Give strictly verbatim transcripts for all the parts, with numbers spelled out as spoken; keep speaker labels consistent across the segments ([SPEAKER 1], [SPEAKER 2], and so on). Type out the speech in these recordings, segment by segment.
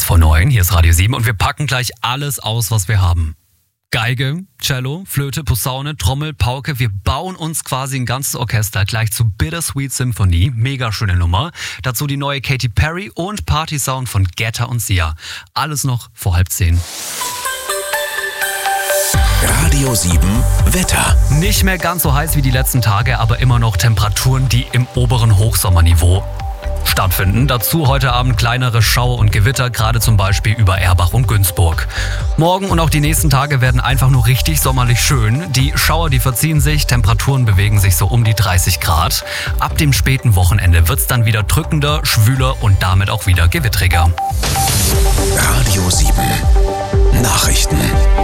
[SPEAKER 1] vor neun, hier ist Radio sieben und wir packen gleich alles aus, was wir haben. Geige, Cello, Flöte, Posaune, Trommel, Pauke. Wir bauen uns quasi ein ganzes Orchester gleich zu Bittersweet Symphony. Mega schöne Nummer. Dazu die neue Katy Perry und Party-Sound von Guetta und Sia. Alles noch vor halb zehn.
[SPEAKER 2] Radio sieben Wetter.
[SPEAKER 1] Nicht mehr ganz so heiß wie die letzten Tage, aber immer noch Temperaturen, die im oberen Hochsommerniveau stattfinden. Dazu heute Abend kleinere Schauer und Gewitter, gerade zum Beispiel über Erbach und Günzburg. Morgen und auch die nächsten Tage werden einfach nur richtig sommerlich schön. Die Schauer, die verziehen sich, Temperaturen bewegen sich so um die dreißig Grad. Ab dem späten Wochenende wird es dann wieder drückender, schwüler und damit auch wieder gewittriger.
[SPEAKER 2] Radio sieben Nachrichten.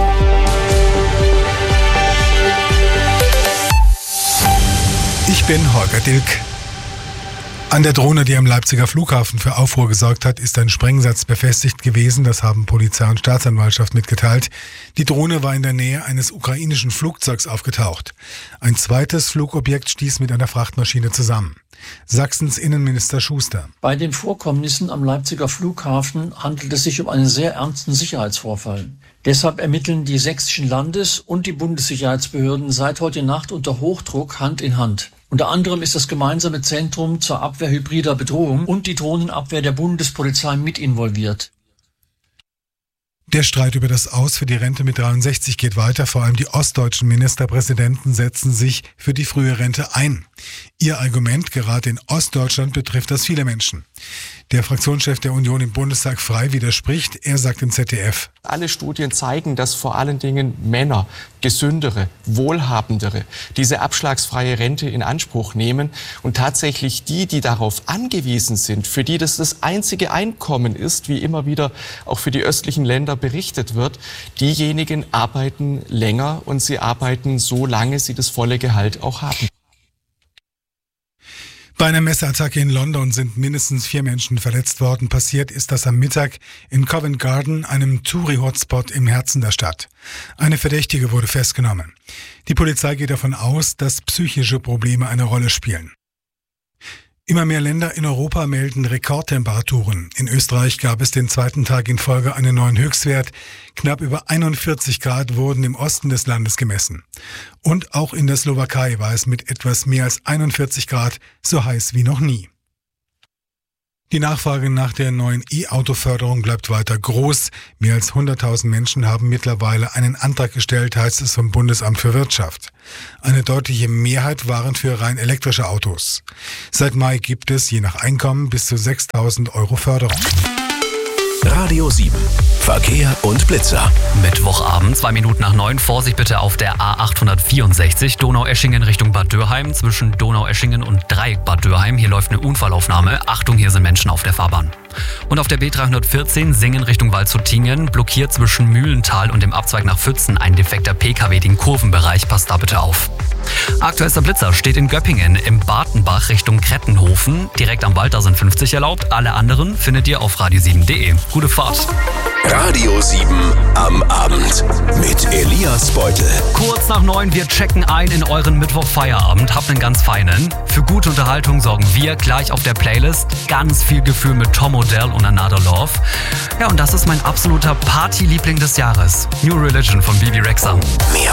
[SPEAKER 3] Ich bin Holger Dilk. An der Drohne, die am Leipziger Flughafen für Aufruhr gesorgt hat, ist ein Sprengsatz befestigt gewesen. Das haben Polizei und Staatsanwaltschaft mitgeteilt. Die Drohne war in der Nähe eines ukrainischen Flugzeugs aufgetaucht. Ein zweites Flugobjekt stieß mit einer Frachtmaschine zusammen. Sachsens Innenminister Schuster.
[SPEAKER 4] Bei den Vorkommnissen am Leipziger Flughafen handelt es sich um einen sehr ernsten Sicherheitsvorfall. Deshalb ermitteln die sächsischen Landes- und die Bundessicherheitsbehörden seit heute Nacht unter Hochdruck Hand in Hand. Unter anderem ist das gemeinsame Zentrum zur Abwehr hybrider Bedrohung und die Drohnenabwehr der Bundespolizei mit involviert.
[SPEAKER 3] Der Streit über das Aus für die Rente mit dreiundsechzig geht weiter. Vor allem die ostdeutschen Ministerpräsidenten setzen sich für die frühe Rente ein. Ihr Argument, gerade in Ostdeutschland betrifft das viele Menschen. Der Fraktionschef der Union im Bundestag Frei widerspricht. Er sagt im Z D F:
[SPEAKER 5] Alle Studien zeigen, dass vor allen Dingen Männer, gesündere, wohlhabendere, diese abschlagsfreie Rente in Anspruch nehmen. Und tatsächlich die, die darauf angewiesen sind, für die das das einzige Einkommen ist, wie immer wieder auch für die östlichen Länder berichtet wird, diejenigen arbeiten länger und sie arbeiten so lange sie das volle Gehalt auch haben.
[SPEAKER 3] Bei einer Messerattacke in London sind mindestens vier Menschen verletzt worden. Passiert ist das am Mittag in Covent Garden, einem Touri-Hotspot im Herzen der Stadt. Eine Verdächtige wurde festgenommen. Die Polizei geht davon aus, dass psychische Probleme eine Rolle spielen. Immer mehr Länder in Europa melden Rekordtemperaturen. In Österreich gab es den zweiten Tag in Folge einen neuen Höchstwert. Knapp über einundvierzig Grad wurden im Osten des Landes gemessen. Und auch in der Slowakei war es mit etwas mehr als einundvierzig Grad so heiß wie noch nie. Die Nachfrage nach der neuen E-Auto-Förderung bleibt weiter groß. Mehr als hunderttausend Menschen haben mittlerweile einen Antrag gestellt, heißt es vom Bundesamt für Wirtschaft. Eine deutliche Mehrheit waren für rein elektrische Autos. Seit Mai gibt es je nach Einkommen bis zu sechstausend Euro Förderung.
[SPEAKER 2] Radio sieben Verkehr und Blitzer.
[SPEAKER 1] Mittwochabend, zwei Minuten nach neun. Vorsicht bitte auf der A achthundertvierundsechzig, Donaueschingen Richtung Bad Dürheim. Zwischen Donaueschingen und Dreieck Bad Dürheim. Hier läuft eine Unfallaufnahme. Achtung, hier sind Menschen auf der Fahrbahn. Und auf der B dreihundertvierzehn Singen Richtung Waldshutingen. Blockiert zwischen Mühlental und dem Abzweig nach Pfützen ein defekter P K W den Kurvenbereich. Passt da bitte auf. Aktuellster Blitzer steht in Göppingen im Bartenbach Richtung Krettenhofen. Direkt am Wald, da sind fünfzig erlaubt. Alle anderen findet ihr auf radio sieben punkt de. Gute Fahrt.
[SPEAKER 2] Radio sieben am Abend mit Elias Beutel.
[SPEAKER 1] Kurz nach neun, wir checken ein in euren Mittwochfeierabend. Habt einen ganz feinen. Für gute Unterhaltung sorgen wir gleich auf der Playlist. Ganz viel Gefühl mit Tom Odell und Another Love. Ja, und das ist mein absoluter Party-Liebling des Jahres. New Religion von Bibi Rexha.
[SPEAKER 2] Mehr